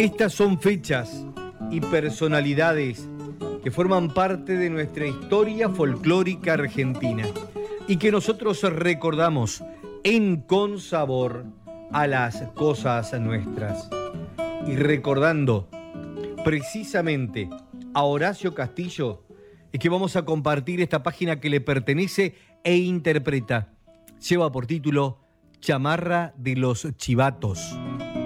Estas son fechas y personalidades que forman parte de nuestra historia folclórica argentina y que nosotros recordamos en Consabor a las cosas nuestras. Y recordando precisamente a Horacio Castillo, es que vamos a compartir esta página que le pertenece e interpreta. Lleva por título Chamarra de los Chivatos.